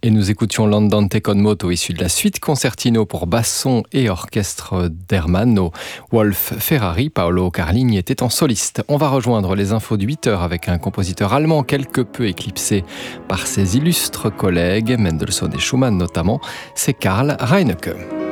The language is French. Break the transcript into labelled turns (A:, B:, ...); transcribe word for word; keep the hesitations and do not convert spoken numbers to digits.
A: Et nous écoutions l'Andante con moto issu de la suite concertino pour basson et orchestre d'Hermanno. Wolf Ferrari, Paolo Carlini était en soliste. On va rejoindre les infos de huit heures avec un compositeur allemand quelque peu éclipsé par ses illustres collègues, Mendelssohn et Schumann notamment, c'est Karl Reinecke.